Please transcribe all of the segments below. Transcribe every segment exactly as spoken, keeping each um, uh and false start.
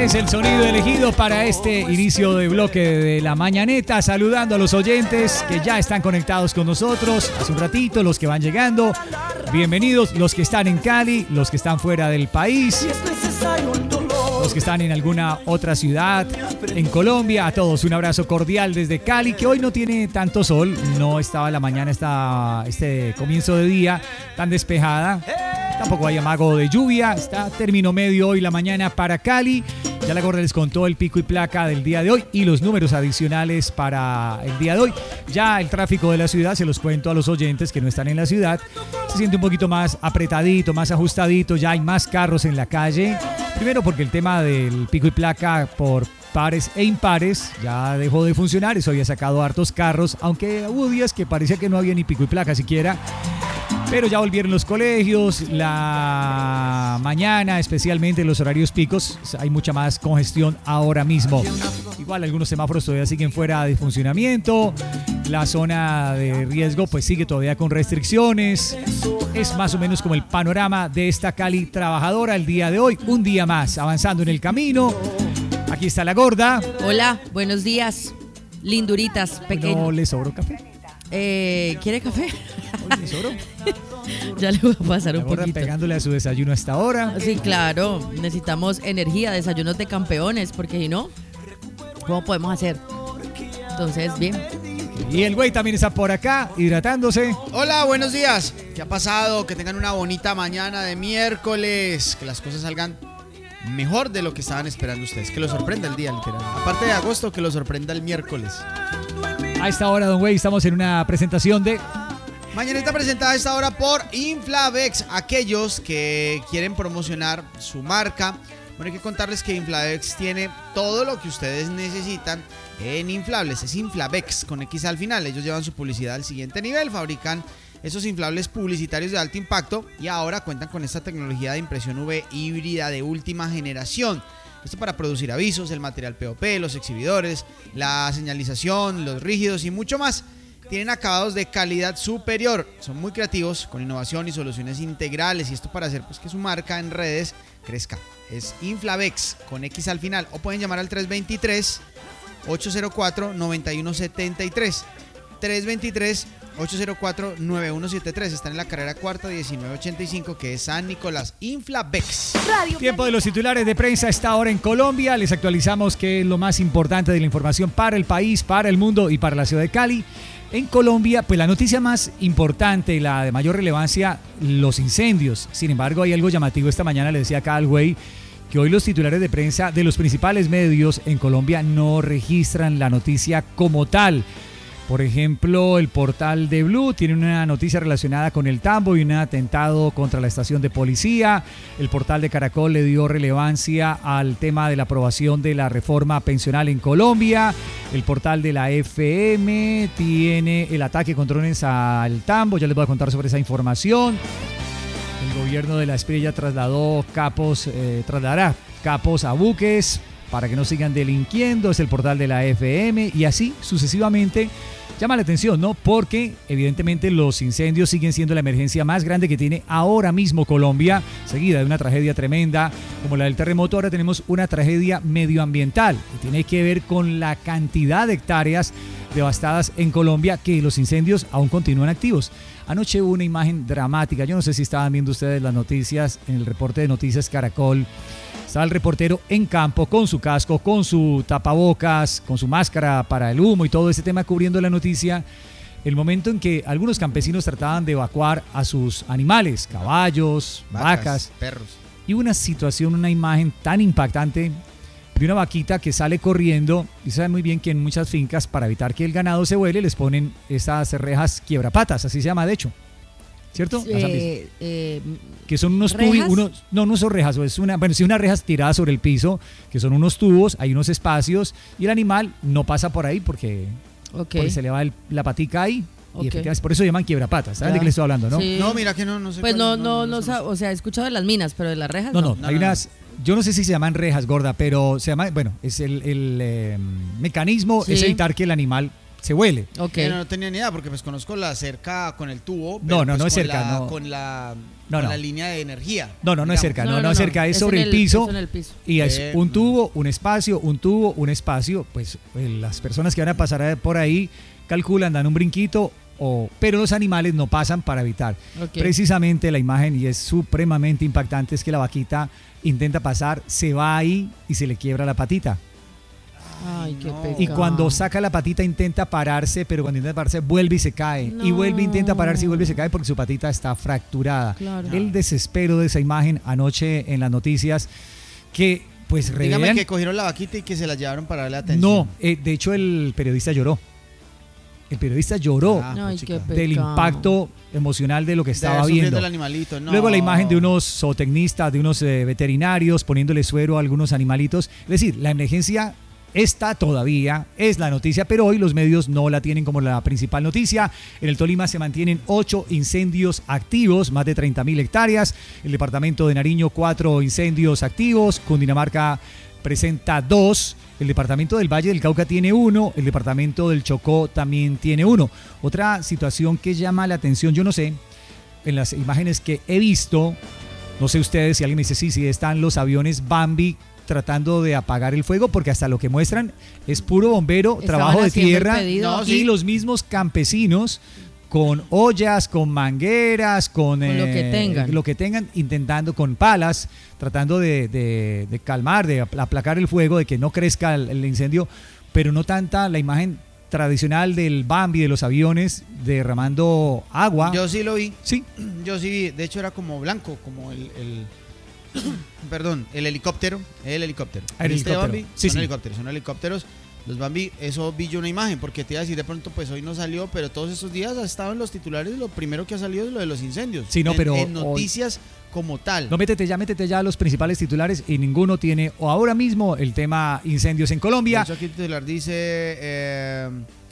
Es el sonido elegido para este inicio de bloque de la mañaneta, saludando a los oyentes que ya están conectados con nosotros hace un ratito, los que van llegando, bienvenidos, los que están en Cali, los que están fuera del país, los que están en alguna otra ciudad, en Colombia, a todos un abrazo cordial desde Cali, que hoy no tiene tanto sol, no estaba la mañana, está este comienzo de día tan despejada. Tampoco hay amago de lluvia, está término medio hoy la mañana para Cali. Ya la Gorda les contó el pico y placa del día de hoy y los números adicionales para el día de hoy. Ya el tráfico de la ciudad, se los cuento a los oyentes que no están en la ciudad, se siente un poquito más apretadito, más ajustadito, ya hay más carros en la calle. Primero porque el tema del pico y placa por pares e impares ya dejó de funcionar, eso había sacado hartos carros, aunque hubo días que parecía que no había ni pico y placa siquiera. Pero ya volvieron los colegios, la mañana, especialmente en los horarios picos, hay mucha más congestión ahora mismo. Igual algunos semáforos todavía siguen fuera de funcionamiento, la zona de riesgo pues sigue todavía con restricciones. Es más o menos como el panorama de esta Cali trabajadora el día de hoy, un día más avanzando en el camino. Aquí está la Gorda. Hola, buenos días, linduritas pequeñas. ¿No le sobró café? Eh, ¿Quiere café? ¿Le sobró? Ya le voy a pasar la un Gorda poquito. pegándole a su desayuno hasta ahora. Sí, claro, necesitamos energía, desayunos de campeones, porque si no, ¿cómo podemos hacer? Entonces, bien. Y el güey también está por acá, hidratándose. Hola, buenos días. ¿Qué ha pasado? Que tengan una bonita mañana de miércoles. Que las cosas salgan mejor de lo que estaban esperando ustedes. Que los sorprenda el día, literal. Aparte de agosto, que los sorprenda el miércoles. A esta hora, don Güey, estamos en una presentación de... Mañanita presentada a esta hora por Inflavex. Aquellos que quieren promocionar su marca. Bueno, hay que contarles que Inflavex tiene todo lo que ustedes necesitan en inflables. Es Inflavex con X al final. Ellos llevan su publicidad al siguiente nivel. Fabrican esos inflables publicitarios de alto impacto y ahora cuentan con esta tecnología de impresión U V híbrida de última generación. Esto para producir avisos, el material P O P, los exhibidores, la señalización, los rígidos y mucho más. Tienen acabados de calidad superior, son muy creativos, con innovación y soluciones integrales, y esto para hacer pues que su marca en redes crezca. Es Inflavex con X al final, o pueden llamar al tres dos tres, ocho cero cuatro, nueve uno siete tres. tres dos tres, ocho cero cuatro, nueve uno siete tres. Están en la carrera cuarta diecinueve ochenta y cinco, que es San Nicolás. Inflavex. Tiempo de los titulares de prensa a esta hora en Colombia. Les actualizamos qué es lo más importante de la información para el país, para el mundo y para la ciudad de Cali. En Colombia, pues la noticia más importante y la de mayor relevancia, los incendios. Sin embargo, hay algo llamativo. Esta mañana le decía acá al güey que hoy los titulares de prensa de los principales medios en Colombia no registran la noticia como tal. Por ejemplo, el portal de Blue tiene una noticia relacionada con el tambo y un atentado contra la estación de policía. El portal de Caracol le dio relevancia al tema de la aprobación de la reforma pensional en Colombia. El portal de la F M tiene el ataque con drones al tambo. Ya les voy a contar sobre esa información. El gobierno de la Espriella trasladó capos, eh, trasladará capos a buques para que no sigan delinquiendo. Es el portal de la F M y así sucesivamente. Llama la atención, ¿no? Porque evidentemente los incendios siguen siendo la emergencia más grande que tiene ahora mismo Colombia, seguida de una tragedia tremenda como la del terremoto. Ahora tenemos una tragedia medioambiental que tiene que ver con la cantidad de hectáreas devastadas en Colombia, que los incendios aún continúan activos. Anoche hubo una imagen dramática, yo no sé si estaban viendo ustedes las noticias en el reporte de Noticias Caracol. Estaba el reportero en campo con su casco, con su tapabocas, con su máscara para el humo y todo ese tema cubriendo la noticia. El momento en que algunos campesinos trataban de evacuar a sus animales, caballos, vacas, vacas perros. Y una situación, una imagen tan impactante de una vaquita que sale corriendo. Y saben muy bien que en muchas fincas, para evitar que el ganado se vuele, les ponen estas rejas quiebrapatas, así se llama de hecho. ¿Cierto? Eh, eh, que son unos tubos, unos, no, no son rejas, es una, bueno, sí, unas rejas tiradas sobre el piso, que son unos tubos, hay unos espacios, y el animal no pasa por ahí porque, okay. porque se le va el, la patica ahí. Okay. Y efectivamente, por eso llaman quiebrapatas. ¿Saben claro. de qué le estoy hablando, no? Sí. No, mira que no, no sé. Pues no, no, no, no, no, o sea, he escuchado de las minas, pero de las rejas no. No, no, no hay unas, yo no sé si se llaman rejas, Gorda, pero se llama, bueno, es el, el eh, mecanismo, sí. es evitar que el animal se huele. Ok. Yo no tenía ni idea porque pues conozco la cerca con el tubo. No, pero, no, no pues, es con cerca, la- no. Con la, No, con no. la línea de energía. No, no, no es digamos. cerca, no, no, es cerca, es sobre en el piso. es en el piso. Y es Eh, un mm. tubo, un espacio, un tubo, un espacio. Pues eh, las personas que van a pasar por ahí calculan, dan un brinquito, o, pero los animales no pasan para evitar. Ok. Precisamente la imagen, y es supremamente impactante, es que la vaquita intenta pasar, se va ahí y se le quiebra la patita. Ay, qué No. pecado. Y cuando saca la patita intenta pararse, pero cuando intenta pararse vuelve y se cae. Y No. vuelve, intenta pararse y vuelve y se cae porque su patita está fracturada. Claro. El desespero de esa imagen anoche en las noticias que pues Dígame revelan... que cogieron la vaquita y que se la llevaron para darle atención. No, eh, de hecho el periodista lloró. El periodista lloró Ah, Ay, chica. qué del pecado. impacto emocional de lo que De estaba haber sufrido viendo. el animalito. No. Luego la imagen de unos zootecnistas, de unos eh, veterinarios poniéndole suero a algunos animalitos. Es decir, la emergencia está todavía, es la noticia, pero hoy los medios no la tienen como la principal noticia. En el Tolima se mantienen ocho incendios activos, más de treinta mil hectáreas. El departamento de Nariño, cuatro incendios activos. Cundinamarca presenta dos. El departamento del Valle del Cauca tiene uno. El departamento del Chocó también tiene uno. Otra situación que llama la atención, yo no sé, en las imágenes que he visto, no sé ustedes si alguien me dice, sí, sí, están los aviones Bambi tratando de apagar el fuego, porque hasta lo que muestran es puro bombero, Estaban trabajo de haciendo el tierra, pedido. No, y sí. los mismos campesinos con ollas, con mangueras, con, Con lo eh, que tengan. lo que tengan, intentando con palas, tratando de, de- de calmar, de aplacar el fuego, de que no crezca el, el incendio, pero no tanta la imagen tradicional del Bambi, de los aviones derramando agua. Yo sí lo vi. Sí, Yo sí vi. De hecho era como blanco, como el... el- Perdón, el helicóptero. El helicóptero. El ¿Viste, helicóptero. Bambi? Sí, son sí. helicópteros, son helicópteros. Los Bambi, eso vi yo una imagen, porque te iba a decir de pronto, pues hoy no salió, pero todos estos días ha estado en los titulares, lo primero que ha salido es lo de los incendios. Sí, no, En- pero En hoy- noticias como tal. no, métete ya, métete ya a los principales titulares y ninguno tiene, o ahora mismo, el tema incendios en De Colombia. hecho, aquí el titular dice, eh,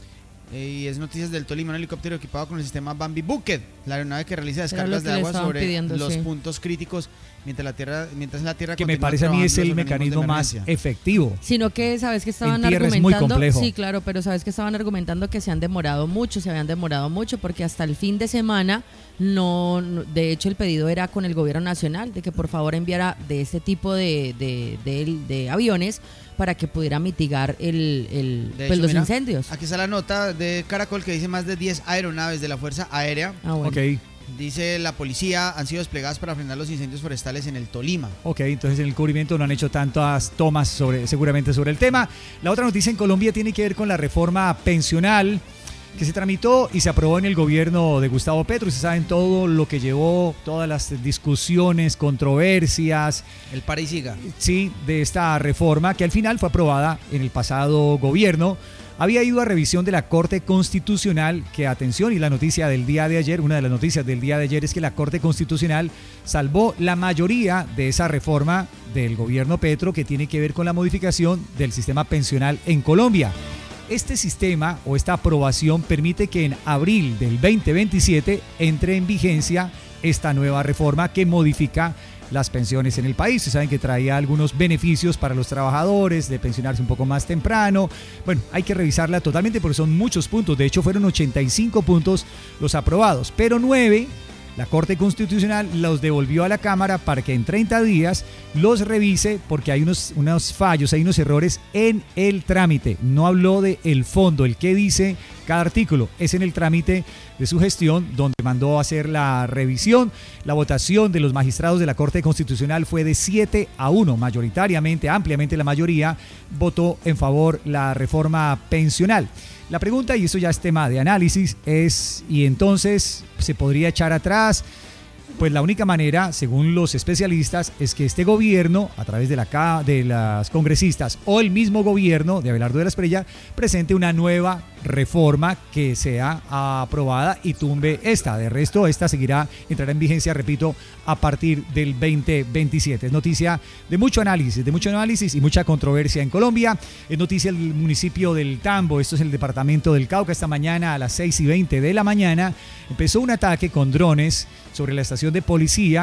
eh, y es noticias del Tolima, un helicóptero equipado con el sistema Bambi Bucket, la aeronave que realiza Era descargas lo que de le agua estaban sobre pidiendo, los sí. puntos críticos, mientras la tierra, mientras la tierra Que me continúa parece a mí es trabajando el los organismos mecanismo de más emergencia. efectivo. Sino que, ¿sabes que estaban En tierra es muy argumentando? complejo. Sí, claro, pero ¿sabes que estaban argumentando? Que se han demorado mucho, se habían demorado mucho, porque hasta el fin de semana, no, no- de hecho el pedido era con el gobierno nacional, de que por favor enviara de este tipo de, de, de- de aviones para que pudiera mitigar el, el- De pues, hecho, los mira, incendios. Aquí está la nota de Caracol que dice más de diez aeronaves de la Fuerza Aérea. Ah, bueno. Ok, Dice la policía han sido desplegadas para frenar los incendios forestales en el Tolima. ok, entonces en el cubrimiento no han hecho tantas tomas sobre, seguramente sobre el tema. La otra noticia en Colombia tiene que ver con la reforma pensional que se tramitó y se aprobó en el gobierno de Gustavo Petro. Ustedes saben todo lo que llevó, todas las discusiones, controversias, El para y siga. sí, de esta reforma que al final fue aprobada en el pasado gobierno. Había ido a revisión de la Corte Constitucional, que atención, y la noticia del día de ayer, una de las noticias del día de ayer es que la Corte Constitucional salvó la mayoría de esa reforma del gobierno Petro que tiene que ver con la modificación del sistema pensional en Colombia. Este sistema o esta aprobación permite que en abril del veinte veintisiete entre en vigencia esta nueva reforma que modifica las pensiones en el país. Ustedes saben que traía algunos beneficios para los trabajadores, de pensionarse un poco más temprano. Bueno, hay que revisarla totalmente porque son muchos puntos. De hecho, fueron ochenta y cinco puntos los aprobados, pero nueve la Corte Constitucional los devolvió a la Cámara para que en treinta días los revise porque hay unos, unos fallos, hay unos errores en el trámite. No habló de el fondo, el que dice cada artículo. Es en el trámite de su gestión donde mandó a hacer la revisión. La votación de los magistrados de la Corte Constitucional fue de siete a uno. Mayoritariamente, ampliamente la mayoría votó en favor la reforma pensional. La pregunta, y eso ya es tema de análisis, es, ¿y entonces se podría echar atrás? Pues la única manera, según los especialistas, es que este gobierno, a través de, la, ca- de las congresistas o el mismo gobierno de Abelardo de la Espriella, presente una nueva reforma que sea aprobada y tumbe esta. De resto, esta seguirá, entrará en vigencia, repito, a partir del veinte veintisiete. Es noticia de mucho análisis, de mucho análisis y mucha controversia en Colombia. Es noticia del municipio del Tambo, esto es el departamento del Cauca. Esta mañana a las seis y veinte de la mañana empezó un ataque con drones sobre la estación de policía.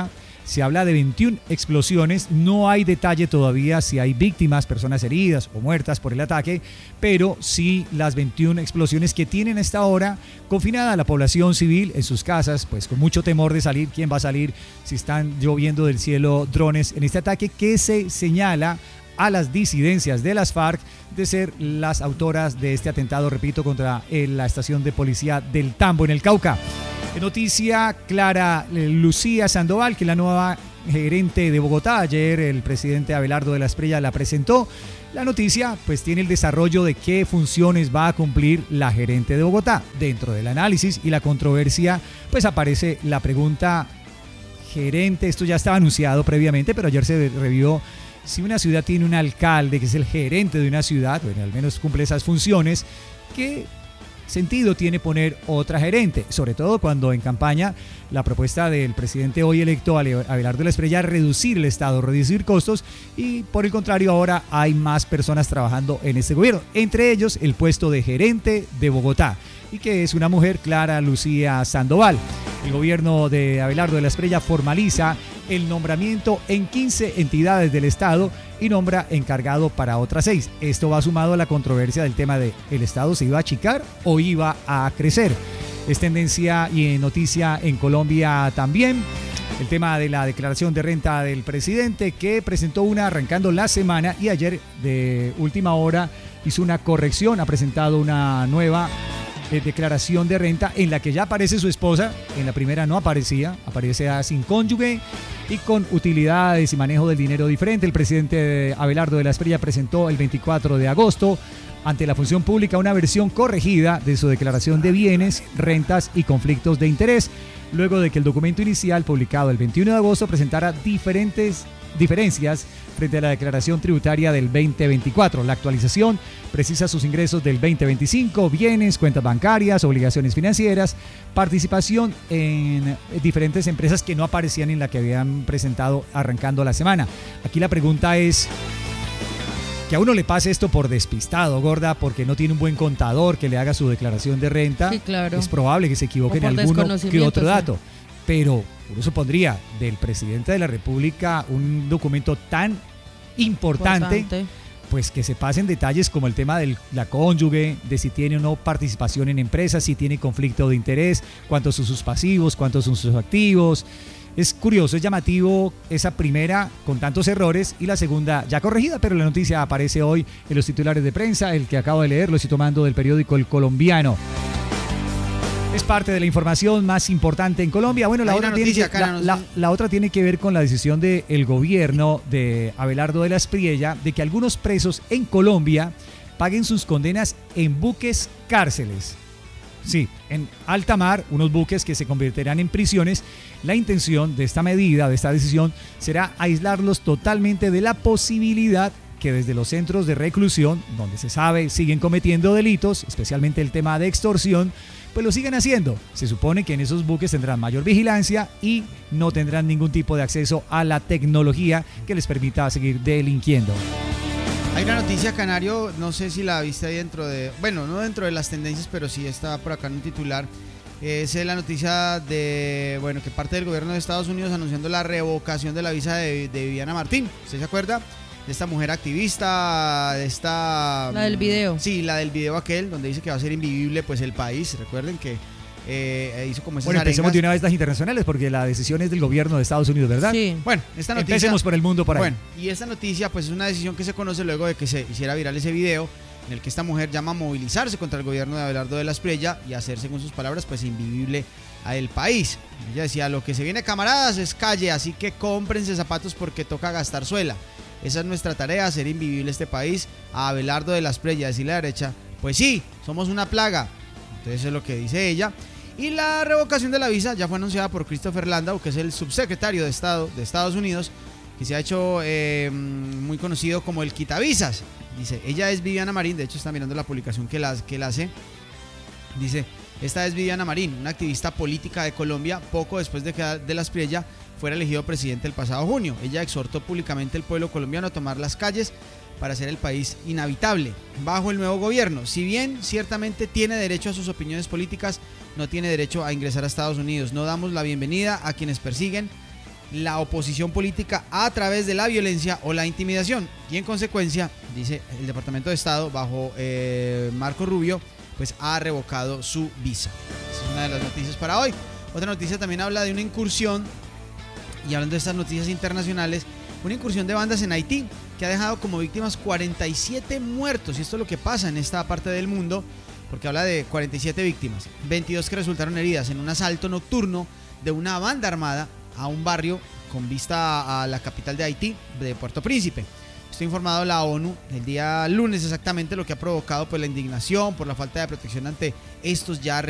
Se habla de veintiuna explosiones, no hay detalle todavía si hay víctimas, personas heridas o muertas por el ataque, pero sí las veintiuna explosiones que tienen hasta ahora confinada a la población civil en sus casas, pues con mucho temor de salir. ¿Quién va a salir si están lloviendo del cielo drones en este ataque que se señala a las disidencias de las FARC de ser las autoras de este atentado, repito, contra la estación de policía del Tambo en el Cauca? Noticia Clara Lucía Sandoval, que es la nueva gerente de Bogotá. Ayer el presidente Abelardo de la Espriella la presentó. La noticia pues tiene el desarrollo de qué funciones va a cumplir la gerente de Bogotá. Dentro del análisis y la controversia pues aparece la pregunta: gerente, esto ya estaba anunciado previamente, pero ayer se revió si una ciudad tiene un alcalde que es el gerente de una ciudad, bueno, al menos cumple esas funciones, ¿qué sentido tiene poner otra gerente? Sobre todo cuando en campaña la propuesta del presidente hoy electo Abelardo de la Espriella reducir el Estado, reducir costos, y por el contrario ahora hay más personas trabajando en este gobierno, entre ellos el puesto de gerente de Bogotá, y que es una mujer, Clara Lucía Sandoval. El gobierno de Abelardo de la Espriella formaliza el nombramiento en quince entidades del Estado y nombra encargado para otras seis. Esto va sumado a la controversia del tema de ¿el Estado se iba a achicar o iba a crecer? Es tendencia y noticia en Colombia también el tema de la declaración de renta del presidente, que presentó una arrancando la semana y ayer de última hora hizo una corrección, ha presentado una nueva de declaración de renta en la que ya aparece su esposa. En la primera no aparecía, aparece sin cónyuge y con utilidades y manejo del dinero diferente. El presidente Abelardo de la Espriella presentó el veinticuatro de agosto ante la función pública una versión corregida de su declaración de bienes, rentas y conflictos de interés, luego de que el documento inicial publicado el veintiuno de agosto presentara diferentes diferencias frente a la declaración tributaria del veinte veinticuatro. La actualización precisa sus ingresos del veinte veinticinco, bienes, cuentas bancarias, obligaciones financieras, participación en diferentes empresas que no aparecían en la que habían presentado arrancando la semana. Aquí la pregunta es: que a uno le pase esto por despistado, gorda, porque no tiene un buen contador que le haga su declaración de renta. Sí, claro. Es probable que se equivoque en alguno que otro dato. Sí. Pero uno supondría del presidente de la República un documento tan importante, importante, pues que se pasen detalles como el tema de la cónyuge, de si tiene o no participación en empresas, si tiene conflicto de interés, cuántos son sus pasivos, cuántos son sus activos. Es curioso, es llamativo esa primera con tantos errores y la segunda ya corregida, pero la noticia aparece hoy en los titulares de prensa. El que acabo de leer lo estoy tomando del periódico El Colombiano. Es parte de la información más importante en Colombia. Bueno, la, otra, noticia, tiene que, la, la, la otra tiene que ver con la decisión del gobierno de Abelardo de la Espriella de que algunos presos en Colombia paguen sus condenas en buques cárceles. Sí, en alta mar, unos buques que se convertirán en prisiones. La intención de esta medida, de esta decisión, será aislarlos totalmente de la posibilidad que desde los centros de reclusión, donde se sabe siguen cometiendo delitos, especialmente el tema de extorsión, pues lo siguen haciendo. Se supone que en esos buques tendrán mayor vigilancia y no tendrán ningún tipo de acceso a la tecnología que les permita seguir delinquiendo. Hay una noticia, Canario, no sé si la viste ahí dentro de, bueno, no dentro de las tendencias, pero sí está por acá en un titular. Es la noticia de, bueno, que parte del gobierno de Estados Unidos anunciando la revocación de la visa de, de Viviana Martín. ¿Usted se acuerda? De esta mujer activista, de esta... La del video. Sí, la del video aquel, donde dice que va a ser invivible pues el país. Recuerden que eh, hizo como esas Bueno, empecemos arengas. de una vez las internacionales, porque la decisión es del gobierno de Estados Unidos, ¿verdad? Sí. Bueno, esta noticia... Empecemos por el mundo por ahí. Bueno, y esta noticia pues es una decisión que se conoce luego de que se hiciera viral ese video en el que esta mujer llama a movilizarse contra el gobierno de Abelardo de la Espriella y hacer, según sus palabras, pues invivible a el país. Ella decía: lo que se viene, camaradas, es calle, así que cómprense zapatos porque toca gastar suela. Esa es nuestra tarea, hacer invivible este país. A Abelardo de la Espriella, decirle a la derecha, pues sí, somos una plaga. Entonces es lo que dice ella. Y la revocación de la visa ya fue anunciada por Christopher Landau, que es el subsecretario de Estado de Estados Unidos, que se ha hecho eh, muy conocido como el quitavisas. Dice, ella es Viviana Marín, de hecho está mirando la publicación que, la, que él hace. Dice, esta es Viviana Marín, una activista política de Colombia, poco después de que de la Espriella fuera elegido presidente el pasado junio. Ella exhortó públicamente al pueblo colombiano a tomar las calles para hacer el país inhabitable bajo el nuevo gobierno. Si bien ciertamente tiene derecho a sus opiniones políticas, no tiene derecho a ingresar a Estados Unidos. No damos la bienvenida a quienes persiguen la oposición política a través de la violencia o la intimidación. Y en consecuencia, dice el Departamento de Estado, bajo eh, Marco Rubio, pues ha revocado su visa. Esa es una de las noticias para hoy. Otra noticia también habla de una incursión, y hablando de estas noticias internacionales, una incursión de bandas en Haití que ha dejado como víctimas cuarenta y siete muertos. Y esto es lo que pasa en esta parte del mundo, porque habla de cuarenta y siete víctimas, veintidós que resultaron heridas en un asalto nocturno de una banda armada a un barrio con vista a la capital de Haití, de Puerto Príncipe. Esto ha informado la ONU el día lunes exactamente, lo que ha provocado pues la indignación por la falta de protección ante estos ya